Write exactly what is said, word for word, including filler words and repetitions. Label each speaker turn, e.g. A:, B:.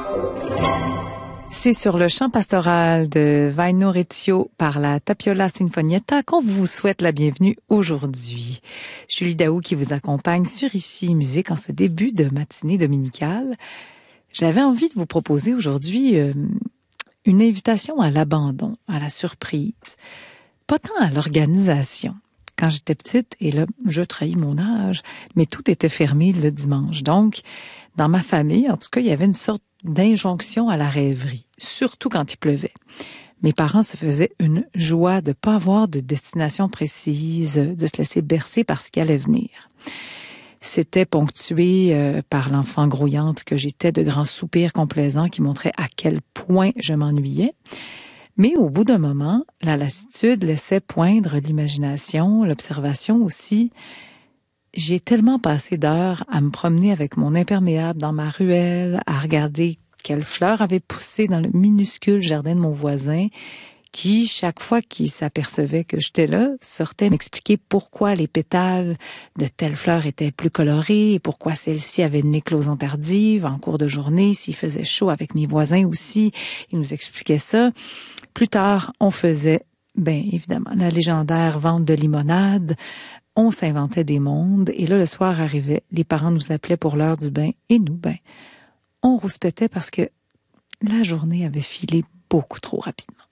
A: C'est sur le chant pastoral de Vaino Rezio par la Tapiola Sinfonietta qu'on vous souhaite la bienvenue aujourd'hui. Julie Daou qui vous accompagne sur Ici Musique en ce début de matinée dominicale. J'avais envie de vous proposer aujourd'hui euh, une invitation à l'abandon, à la surprise, pas tant à l'organisation. Quand j'étais petite, et là, je trahis mon âge, mais tout était fermé le dimanche. Donc, dans ma famille, en tout cas, il y avait une sorte d'injonction à la rêverie, surtout quand il pleuvait. Mes parents se faisaient une joie de pas avoir de destination précise, de se laisser bercer par ce qui allait venir. C'était ponctué euh, par l'enfant grouillante que j'étais, de grands soupirs complaisants qui montraient à quel point je m'ennuyais. Mais au bout d'un moment, la lassitude laissait poindre l'imagination, l'observation aussi. J'ai tellement passé d'heures à me promener avec mon imperméable dans ma ruelle, à regarder quelles fleurs avaient poussé dans le minuscule jardin de mon voisin, qui, chaque fois qu'il s'apercevait que j'étais là, sortait m'expliquer pourquoi les pétales de telle fleur étaient plus colorés et pourquoi celle-ci avait une éclosion tardive en cours de journée, s'il faisait chaud avec mes voisins aussi. Il nous expliquait ça. Plus tard, on faisait, ben évidemment, la légendaire vente de limonade. On s'inventait des mondes, et là, le soir arrivait, les parents nous appelaient pour l'heure du bain, et nous, ben, on rouspétait parce que la journée avait filé beaucoup trop rapidement.